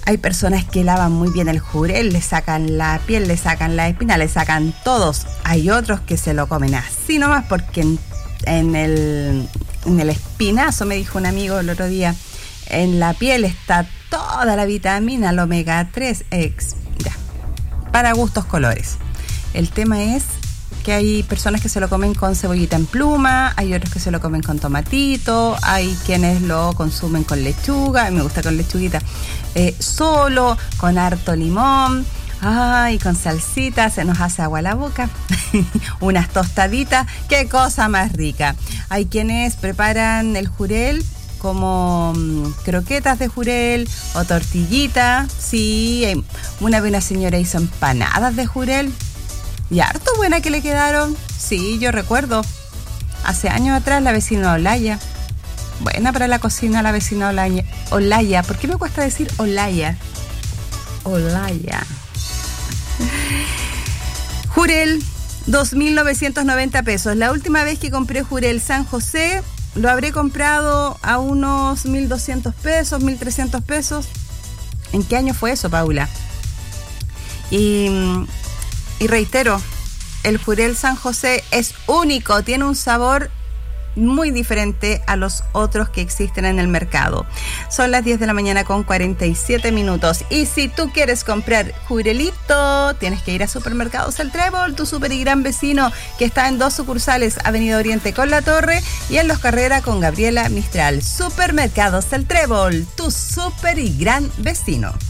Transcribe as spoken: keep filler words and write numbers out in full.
Hay personas que lavan muy bien el jurel, le sacan la piel, le sacan la espina, le sacan todos. Hay otros que se lo comen así nomás porque en, en, el, en el espinazo, me dijo un amigo el otro día, en la piel está toda la vitamina, el omega tres, ex, ya, para gustos colores. El tema es que hay personas que se lo comen con cebollita en pluma, hay otros que se lo comen con tomatito, hay quienes lo consumen con lechuga, me gusta con lechuguita, eh, solo, con harto limón, ay, con salsita, se nos hace agua la boca, unas tostaditas, qué cosa más rica. Hay quienes preparan el jurel como mmm, croquetas de jurel o tortillita, sí, una vez una señora hizo empanadas de jurel, y harto buena que le quedaron. Sí, yo recuerdo. Hace años atrás la vecina Olaya. Buena para la cocina la vecina Olaya. Olaya. ¿Por qué me cuesta decir Olaya? Olaya. Jurel, dos mil novecientos noventa pesos. La última vez que compré Jurel San José, lo habré comprado a unos mil doscientos pesos, mil trescientos pesos. ¿En qué año fue eso, Paula? Y... Y reitero, el Jurel San José es único, tiene un sabor muy diferente a los otros que existen en el mercado. Son las diez de la mañana con cuarenta y siete minutos. Y si tú quieres comprar Jurelito, tienes que ir a Supermercados El Trébol, tu súper y gran vecino, que está en dos sucursales, Avenida Oriente con La Torre y en Los Carrera con Gabriela Mistral. Supermercados El Trébol, tu súper y gran vecino.